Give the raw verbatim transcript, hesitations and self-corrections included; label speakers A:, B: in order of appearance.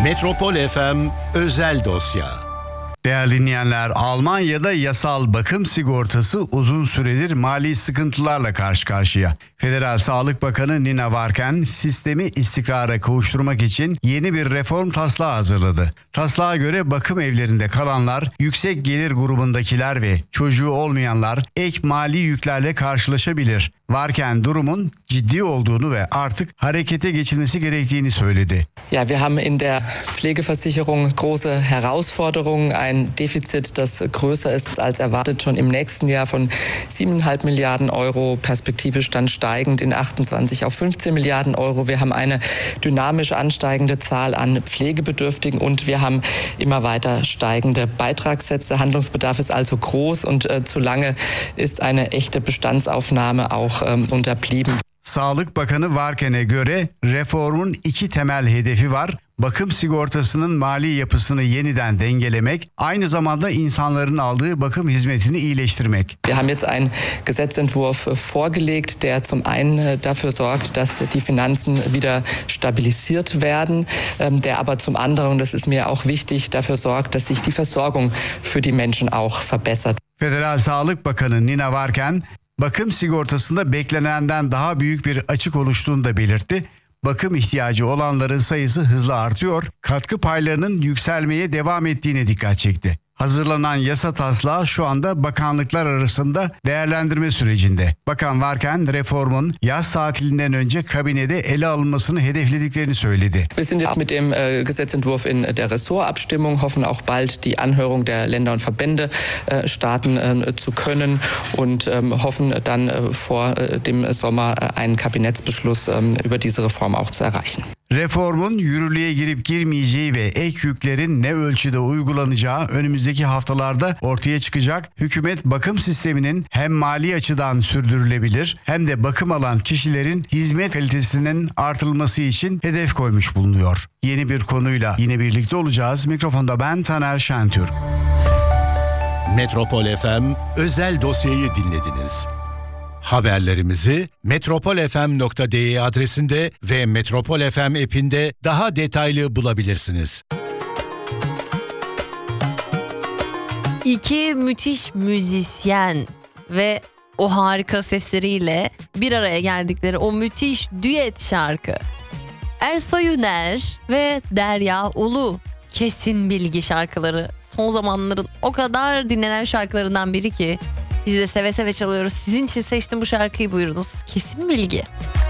A: Metropol F M Özel Dosya.
B: Değerli dinleyenler, Almanya'da yasal bakım sigortası uzun süredir mali sıkıntılarla karşı karşıya. Federal Sağlık Bakanı Nina Warken sistemi istikrara kavuşturmak için yeni bir reform taslağı hazırladı. Taslağa göre bakım evlerinde kalanlar, yüksek gelir grubundakiler ve çocuğu olmayanlar ek mali yüklerle karşılaşabilir. Warken durumun ciddi olduğunu ve artık harekete geçilmesi gerektiğini söyledi.
C: Ja, wir haben in der Pflegeversicherung große Herausforderungen, ein Defizit, das größer ist als erwartet, schon im nächsten Jahr von siebeneinhalb Milliarden Euro, perspektivisch dann steigend in achtundzwanzig auf fünfzehn Milliarden Euro. Wir haben eine dynamisch ansteigende Zahl an Pflegebedürftigen und wir haben immer weiter steigende Beitragssätze. Handlungsbedarf ist also groß und äh, zu lange ist eine echte Bestandsaufnahme auch ähm, unterblieben.
B: Sağlık Bakanı Warken'e göre reformun iki temel hedefi var. Bakım sigortasının mali yapısını yeniden dengelemek, aynı zamanda insanların aldığı bakım hizmetini iyileştirmek.
C: Wir haben jetzt einen Gesetzentwurf vorgelegt, der zum einen dafür sorgt, dass die Finanzen wieder stabilisiert werden, der aber zum anderen, und das ist mir auch wichtig, dafür sorgt, dass sich die Versorgung für die Menschen auch verbessert.
B: Federal Sağlık Bakanı Nina Warken, bakım sigortasında beklenenden daha büyük bir açık oluştuğunu da belirtti. Bakım ihtiyacı olanların sayısı hızla artıyor, katkı paylarının yükselmeye devam ettiğine dikkat çekti. Hazırlanan yasa taslağı şu anda bakanlıklar arasında değerlendirme sürecinde. Bakan Warken reformun yaz tatilinden önce kabinede ele alınmasını hedeflediklerini söyledi.
C: Wir sind jetzt mit dem äh, Gesetzentwurf in der Ressortabstimmung, hoffen auch bald die Anhörung der Länder und Verbände äh, starten äh, zu können und äh, hoffen dann äh, vor äh, dem Sommer äh, einen Kabinettsbeschluss äh, über diese Reform auch zu erreichen.
B: Reformun yürürlüğe girip girmeyeceği ve ek yüklerin ne ölçüde uygulanacağı önümüzdeki haftalarda ortaya çıkacak. Hükümet bakım sisteminin hem mali açıdan sürdürülebilir hem de bakım alan kişilerin hizmet kalitesinin artırılması için hedef koymuş bulunuyor. Yeni bir konuyla yine birlikte olacağız. Mikrofonda ben Taner Şentürk.
A: Metropol F M Özel Dosya'yı dinlediniz. Haberlerimizi metropol f m nokta d e adresinde ve Metropol F M app'inde daha detaylı bulabilirsiniz.
D: İki müthiş müzisyen ve o harika sesleriyle bir araya geldikleri o müthiş düet şarkı. Ersoy Üner ve Derya Ulu. Kesin Bilgi şarkıları son zamanların o kadar dinlenen şarkılarından biri ki biz de seve seve çalıyoruz. Sizin için seçtim bu şarkıyı, buyurunuz. Kesin Bilgi.